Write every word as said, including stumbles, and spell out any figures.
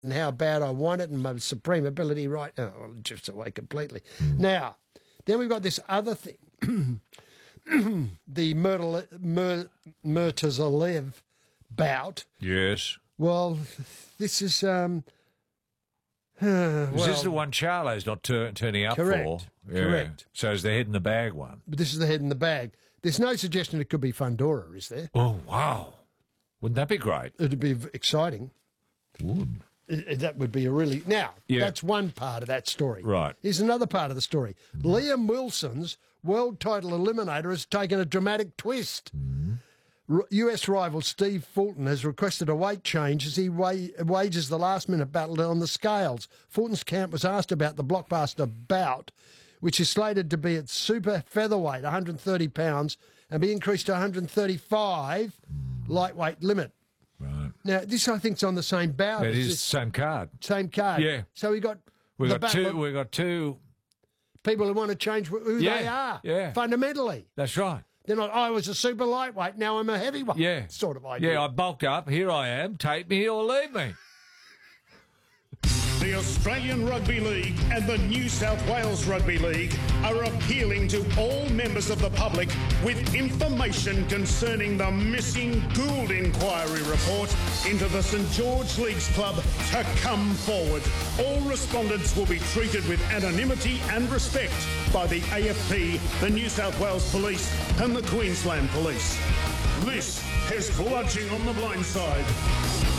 and how bad I want it and my supreme ability right now. Oh, it drifts away completely. Now, then we've got this other thing. The Murtazalev Mur bout. Yes. Well, this is... Um, uh, Is well, this the one Charlo's not tur turning up correct, for? Yeah. correct. So it's the head in the bag one. But this is the head in the bag. There's no suggestion it could be Fundora, is there? Oh, wow. Wouldn't that be great? It'd be v- exciting. Would. I- I- That would be a really... Now, Yeah. that's one part of that story. Right. Here's another part of the story. Liam Wilson's world title eliminator has taken a dramatic twist. R- U S rival Steve Fulton has requested a weight change as he wa wages the last-minute battle on the scales. Fulton's camp was asked about the blockbuster bout, which is slated to be at super featherweight, one hundred thirty pounds, and be increased to one hundred thirty-five lightweight limit. Right. Now, this, I think, is on the same bout. It It's is the just same card. same card. Yeah. So we got We the got battle two. of We got two. people who want to change wh- who Yeah, they are. yeah. Fundamentally. That's right. They're not, I was a super lightweight, now I'm a heavyweight. Yeah. Sort of idea. Yeah, I bulked up. Here I am. Take me or leave me. The Australian Rugby League and the New South Wales Rugby League are appealing to all members of the public with information concerning the missing Gould inquiry report into the St George Leagues Club to come forward. All respondents will be treated with anonymity and respect by the A F P, the New South Wales Police and the Queensland Police. This is Bludging on the Blind Side.